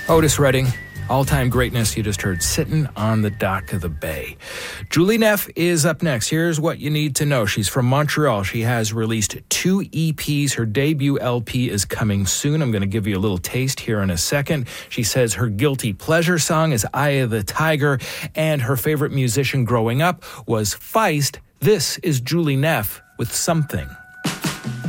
Otis Redding, all-time greatness. You just heard Sittin' on the Dock of the Bay. Julie Neff is up next. Here's what you need to know. She's from Montreal. She has released 2 EPs. Her debut LP is coming soon. I'm going to give you a little taste here in a second. She says her guilty pleasure song is Eye of the Tiger, and her favorite musician growing up was Feist. This is Julie Neff with Something.